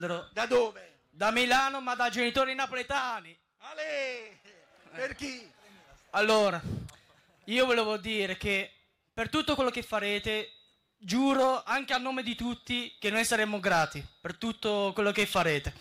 Da dove? Da Milano, ma da genitori napoletani. Ale! Per chi? Allora, io volevo dire che per tutto quello che farete, giuro anche a nome di tutti che noi saremo grati per tutto quello che farete.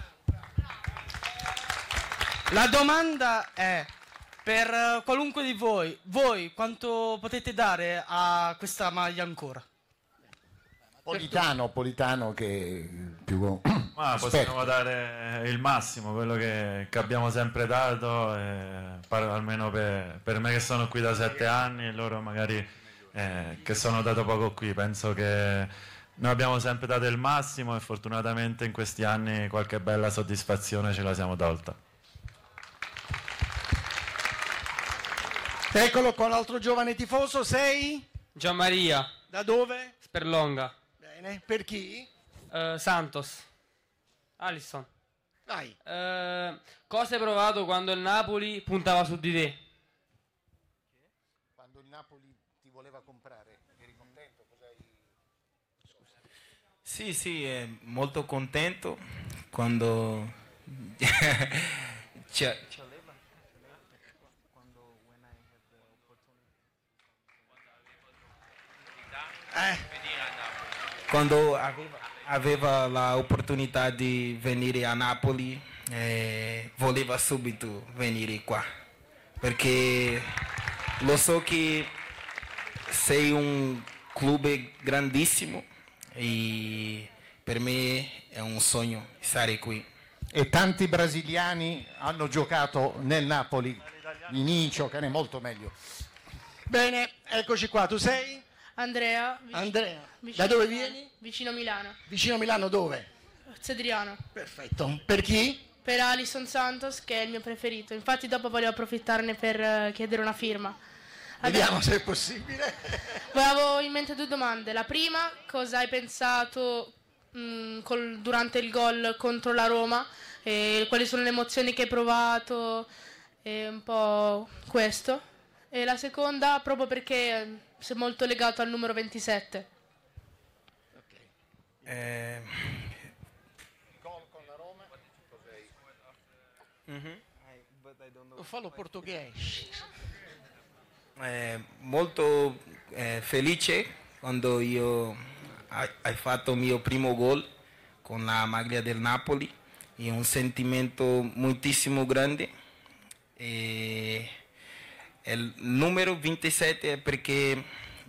La domanda è, per qualunque di voi quanto potete dare a questa maglia ancora? Politano che più Ma esperto. possiamo dare il massimo, quello che abbiamo sempre dato, almeno per me che sono qui da 7 anni e loro magari che sono dato poco qui. Penso che noi abbiamo sempre dato il massimo e fortunatamente in questi anni qualche bella soddisfazione ce la siamo tolta. Eccolo con l'altro giovane tifoso, sei? Gianmaria. Da dove? Sperlonga. Bene, per chi? Santos. Alisson. Vai. Cosa hai provato quando il Napoli puntava su di te? Quando il Napoli ti voleva comprare, eri contento? Sì, molto contento quando quando aveva l'opportunità di venire a Napoli, voleva subito venire qua, perché lo so che sei un club grandissimo e per me è un sogno stare qui. E tanti brasiliani hanno giocato nel Napoli, Vinicio, che ne è molto meglio. Bene, eccoci qua, tu sei? Andrea. Andrea. Vicino Da dove Milano. vieni? Vicino Milano. Vicino a Milano dove? Zedriano. Perfetto. Per chi? Per Alisson Santos, che è il mio preferito. Infatti dopo volevo approfittarne per chiedere una firma. Vediamo se è possibile. Avevo in mente 2 domande. La prima, cosa hai pensato durante il gol contro la Roma? E quali sono le emozioni che hai provato? E un po' questo. E la seconda, proprio perché sei molto legato al numero 27. Fallo portoghese. Molto felice quando hai fatto il mio primo gol con la maglia del Napoli, è un sentimento moltissimo grande e il numero 27 è perché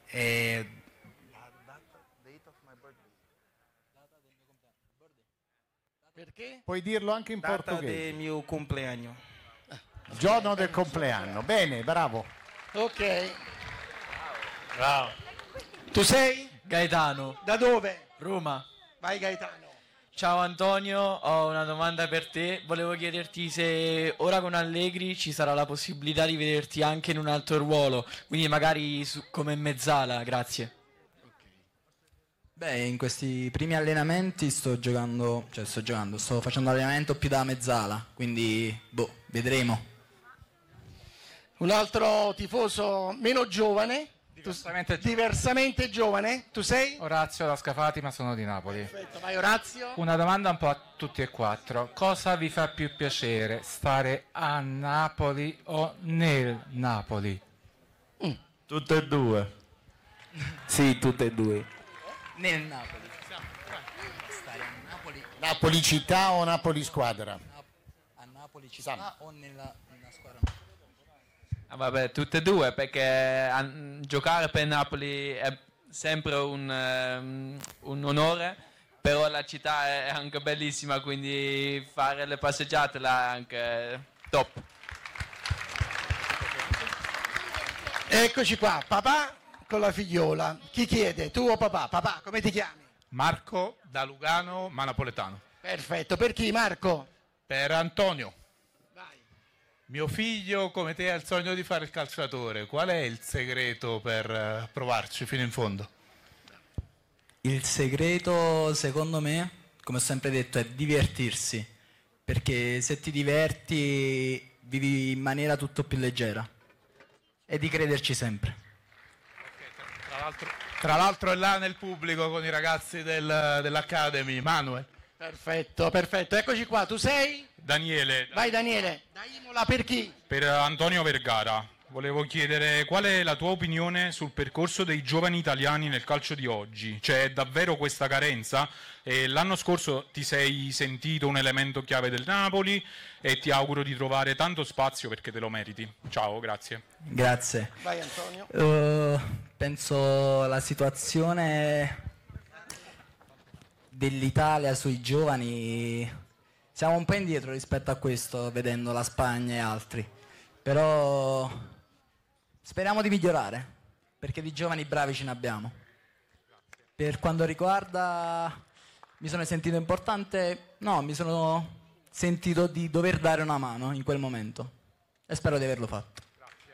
Perché? Puoi dirlo anche in data portoghese. del mio compleanno. Giorno del compleanno. Bene, bravo. Ok. Bravo. Tu sei? Gaetano, Da dove? Roma. Vai Gaetano. Ciao Antonio, ho una domanda per te. Volevo chiederti se ora con Allegri ci sarà la possibilità di vederti anche in un altro ruolo, quindi magari come mezzala, grazie. Beh, in questi primi allenamenti sto facendo allenamento più da mezzala, quindi vedremo. Un altro tifoso meno giovane, diversamente giovane. Tu sei? Orazio da Scafati, ma sono di Napoli. Perfetto, vai Orazio. Una domanda un po' a tutti e 4. Cosa vi fa più piacere, stare a Napoli o nel Napoli? Tutte e due. Sì, tutte e due. Nel Napoli. Stare a Napoli. Napoli città o Napoli squadra? A Napoli città o nella squadra? Vabbè, tutte e due, perché giocare per Napoli è sempre un onore, però la città è anche bellissima, quindi fare le passeggiate là è anche top. Eccoci qua, papà con la figliola. Chi chiede? Tu o papà? Papà, come ti chiami? Marco da Lugano, ma napoletano. Perfetto, per chi Marco? Per Antonio. Vai. Mio figlio, come te, ha il sogno di fare il calciatore. Qual è il segreto per provarci fino in fondo? Il segreto, secondo me, come ho sempre detto, è divertirsi, perché se ti diverti vivi in maniera tutto più leggera e di crederci sempre. Tra l'altro è là nel pubblico con i ragazzi dell'Academy, Manuel. Perfetto, perfetto. Eccoci qua, tu sei? Daniele. Vai Daniele. Da Imola per chi? Per Antonio Vergara. Volevo chiedere qual è la tua opinione sul percorso dei giovani italiani nel calcio di oggi. C'è davvero questa carenza? L'anno scorso ti sei sentito un elemento chiave del Napoli e ti auguro di trovare tanto spazio perché te lo meriti. Ciao, grazie. Grazie. Vai Antonio. Penso la situazione dell'Italia sui giovani, siamo un po' indietro rispetto a questo, vedendo la Spagna e altri. Però speriamo di migliorare, perché di giovani bravi ce ne abbiamo. Per quanto riguarda, mi sono sentito importante, no, mi sono sentito di dover dare una mano in quel momento e spero di averlo fatto.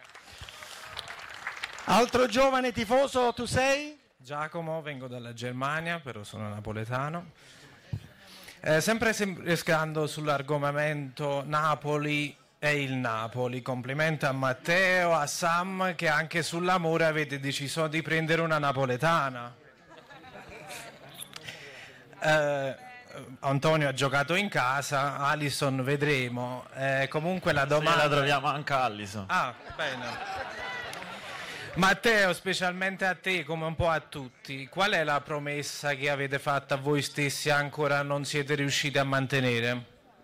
Altro giovane tifoso, tu sei? Giacomo, vengo dalla Germania, però sono napoletano. Sempre restando sull'argomento Napoli e il Napoli, complimenti a Matteo, a Sam, che anche sull'amore avete deciso di prendere una napoletana. Antonio ha giocato in casa, Alisson vedremo. Comunque la domanda... Sì, la troviamo anche Alisson. Ah, bene. Matteo, specialmente a te, come un po' a tutti, qual è la promessa che avete fatto a voi stessi e ancora non siete riusciti a mantenere?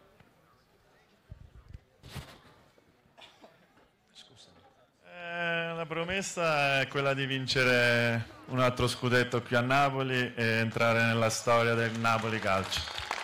La promessa è quella di vincere un altro scudetto qui a Napoli e entrare nella storia del Napoli Calcio.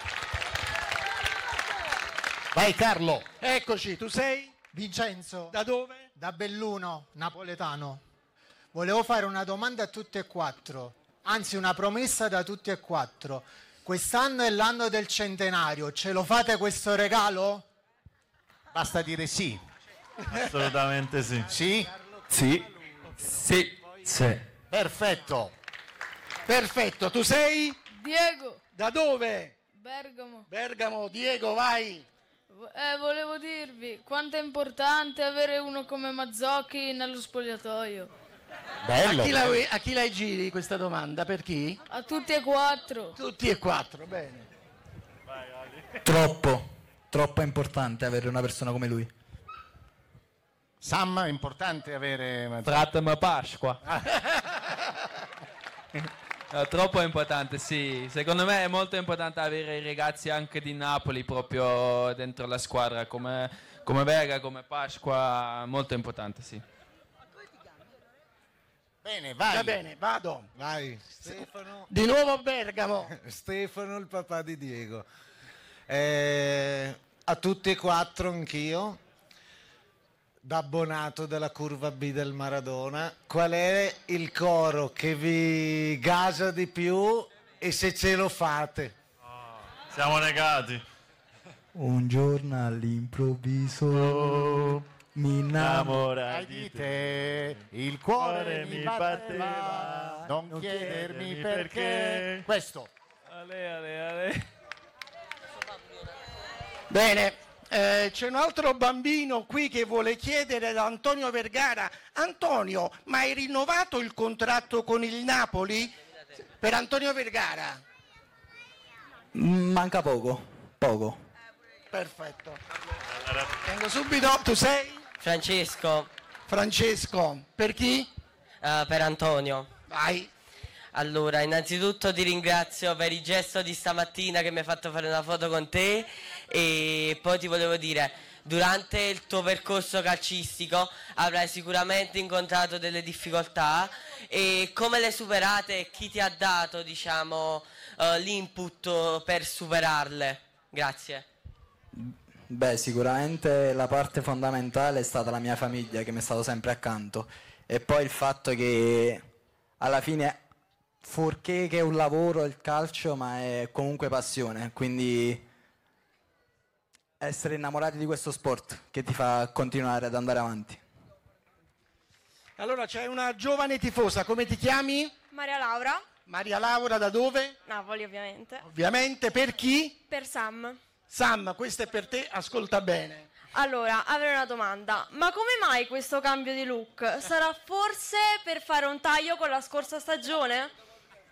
Vai Carlo. Eccoci, tu sei? Vincenzo. Da dove? Da Belluno, napoletano. Volevo fare una domanda a tutti e quattro, anzi una promessa da tutti e quattro. Quest'anno è l'anno del centenario, ce lo fate questo regalo? Basta dire sì. Assolutamente sì. Sì? Sì. Sì. Sì. Perfetto. Perfetto, tu sei? Diego. Da dove? Bergamo. Bergamo, Diego, vai. Volevo dirvi quanto è importante avere uno come Mazzocchi nello spogliatoio. Bello. A chi la giri questa domanda? Per chi? A tutti e quattro. Tutti e quattro, bene. Troppo importante avere una persona come lui. Sam, è importante avere... Frattem Pasqua. No, troppo importante, sì. Secondo me è molto importante avere i ragazzi anche di Napoli proprio dentro la squadra, come Vega, come Pasqua, molto importante, sì. Bene, vai. Va bene, vado. Vai. Stefano. Di nuovo Bergamo. Stefano, il papà di Diego. A tutti e quattro anch'io, da abbonato della curva B del Maradona, qual è il coro che vi gasa di più e se ce lo fate? Siamo negati. Un giorno all'improvviso mi innamora di te, il cuore mi batteva, non chiedermi perché. Questo. Ale. Bene, c'è un altro bambino qui che vuole chiedere ad Antonio Vergara. Antonio, ma hai rinnovato il contratto con il Napoli? Per Antonio Vergara? Manca poco. Perfetto. Vengo subito, tu sei? Francesco, per chi? Per Antonio. Vai. Allora, innanzitutto ti ringrazio per il gesto di stamattina che mi hai fatto fare una foto con te e poi ti volevo dire, durante il tuo percorso calcistico avrai sicuramente incontrato delle difficoltà e come le superate? Chi ti ha dato, diciamo, l'input per superarle? Grazie. Beh, sicuramente la parte fondamentale è stata la mia famiglia che mi è stato sempre accanto e poi il fatto che alla fine, fuorché che è un lavoro il calcio, ma è comunque passione, quindi essere innamorati di questo sport che ti fa continuare ad andare avanti. Allora c'è una giovane tifosa, come ti chiami? Maria Laura. Maria Laura, da dove? Napoli, ovviamente. Ovviamente, per chi? Per Sam. Sam, questo è per te, ascolta bene. Allora, avrei una domanda. Ma come mai questo cambio di look? Sarà forse per fare un taglio con la scorsa stagione?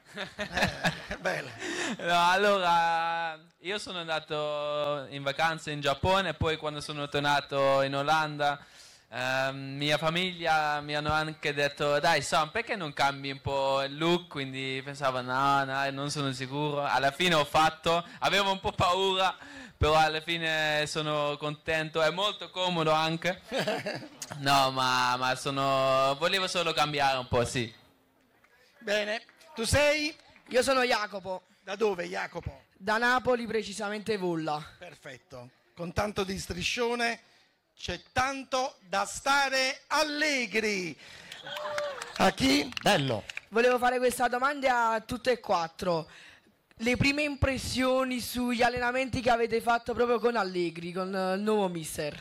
Bella. No, allora, io sono andato in vacanza in Giappone e poi quando sono tornato in Olanda, mia famiglia mi hanno anche detto, dai Sam, perché non cambi un po' il look? Quindi pensavo, no, non sono sicuro. Alla fine ho fatto, avevo un po' paura, però alla fine sono contento, è molto comodo anche. No, ma volevo solo cambiare un po', sì. Bene, tu sei? Io sono Jacopo. Da dove, Jacopo? Da Napoli, precisamente Volla. Perfetto. Con tanto di striscione c'è tanto da stare allegri. A chi? Bello. Volevo fare questa domanda a tutte e quattro. Le prime impressioni sugli allenamenti che avete fatto proprio con Allegri, con il nuovo mister.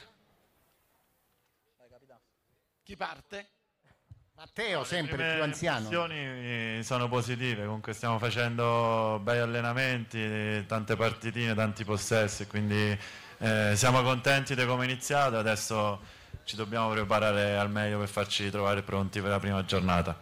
Chi parte? Matteo, sempre Le più anziano. Le impressioni sono positive, comunque stiamo facendo bei allenamenti, tante partitine, tanti possessi, quindi siamo contenti di come è iniziato, adesso ci dobbiamo preparare al meglio per farci trovare pronti per la prima giornata.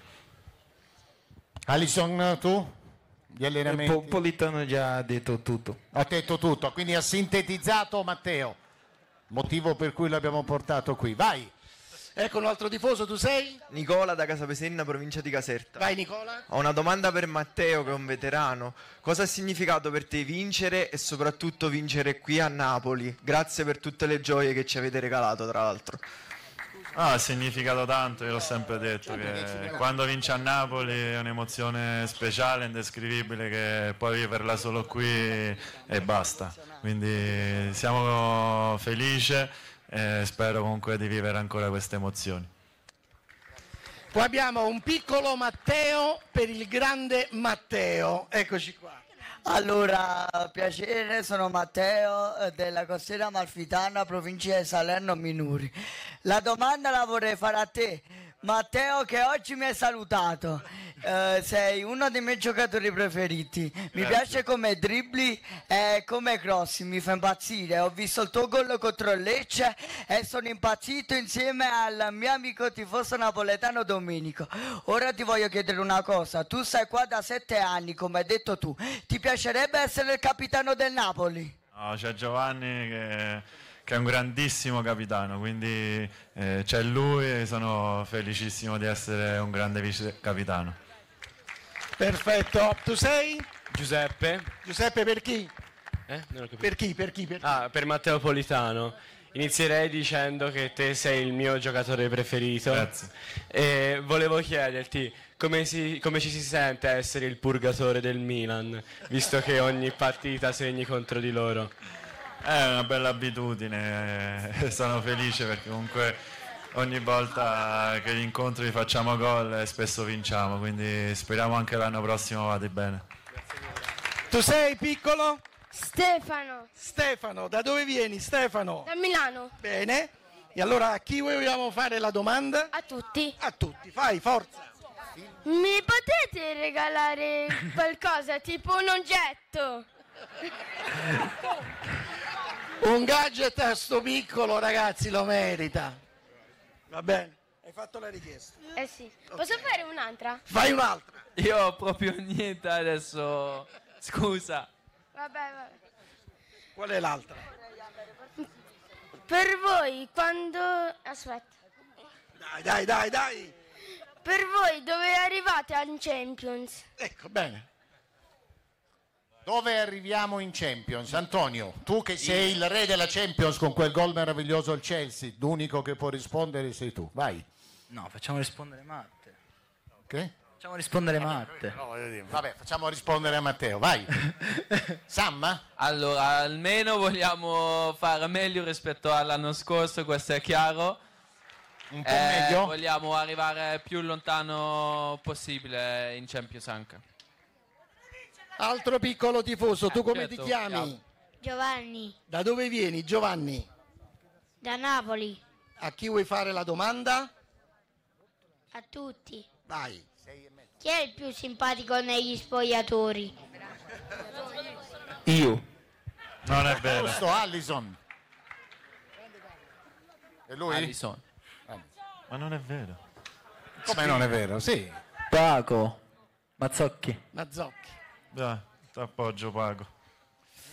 Alisson, tu? Gli allenamenti? Politano già ha detto tutto. Ha detto tutto, quindi ha sintetizzato Matteo, motivo per cui l'abbiamo portato qui. Vai! Ecco un altro tifoso, tu sei? Nicola da Casapesenna, provincia di Caserta. Vai Nicola. Ho una domanda per Matteo, che è un veterano. Cosa ha significato per te vincere e soprattutto vincere qui a Napoli? Grazie per tutte le gioie che ci avete regalato, tra l'altro. Ha significato tanto, io l'ho sempre detto, che quando vince a Napoli è un'emozione speciale, indescrivibile, che puoi viverla solo qui e basta. Quindi siamo felici e spero comunque di vivere ancora queste emozioni. Poi abbiamo un piccolo Matteo per il grande Matteo. Eccoci qua. Allora, piacere, sono Matteo della Costiera Amalfitana, provincia di Salerno Minuri. La domanda la vorrei fare a te, Matteo, che oggi mi hai salutato. Sei uno dei miei giocatori preferiti. Mi piace come dribbli e come crossi, mi fa impazzire. Ho visto il tuo gol contro il Lecce e sono impazzito insieme al mio amico tifoso napoletano Domenico. Ora ti voglio chiedere una cosa. Tu sei qua da 7 anni, come hai detto tu. Ti piacerebbe essere il capitano del Napoli? No, c'è Giovanni che è un grandissimo capitano, quindi c'è lui e sono felicissimo di essere un grande vice capitano. Perfetto. Tu sei? Giuseppe. Giuseppe per chi? Non ho capito. Per chi? Ah, per Matteo Politano. Inizierei dicendo che te sei il mio giocatore preferito. Grazie. E volevo chiederti come ci si sente a essere il purgatore del Milan, visto che ogni partita segni contro di loro. È una bella abitudine, sono felice perché comunque ogni volta che li incontro li facciamo gol e spesso vinciamo, quindi speriamo anche l'anno prossimo vada bene. Tu sei piccolo? Stefano. Stefano, da dove vieni Stefano? Da Milano. Bene, e allora a chi vogliamo fare la domanda? A tutti. A tutti, fai, forza. Mi potete regalare qualcosa, tipo un oggetto? Un gadget a sto piccolo, ragazzi, lo merita. Va bene, hai fatto la richiesta. Eh sì. Posso fare un'altra? Fai un'altra. Io ho proprio niente adesso, scusa. Vabbè. Qual è l'altra? Per voi quando... Aspetta. Dai. Per voi dove arrivate al Champions? Ecco, bene. Dove arriviamo in Champions? Antonio, tu che sei il re della Champions con quel gol meraviglioso al Chelsea, l'unico che può rispondere sei tu. Vai. No, facciamo rispondere Matte. Che? Facciamo rispondere Matte. No, vabbè, facciamo rispondere a Matteo, vai. Sam? Allora, almeno vogliamo fare meglio rispetto all'anno scorso, questo è chiaro. Un po' meglio? Vogliamo arrivare più lontano possibile in Champions anche. Altro piccolo tifoso, tu come certo, ti chiami? Giovanni. Da dove vieni, Giovanni? Da Napoli. A chi vuoi fare la domanda? A tutti. Vai. Chi è il più simpatico negli spogliatori? Io. Non è vero. Giusto, Allison. E lui? Allison. Ma non è vero. Come non è vero? Sì. Paco. Mazzocchi. Mazzocchi. Dai, t'appoggio Pago.